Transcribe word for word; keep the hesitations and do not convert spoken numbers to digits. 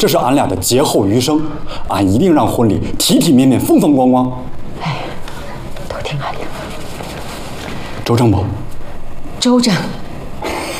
这是俺俩的劫后余生，俺一定让婚礼体体面面、风风光光。 哎，都听俺的。 周正不？ 周正。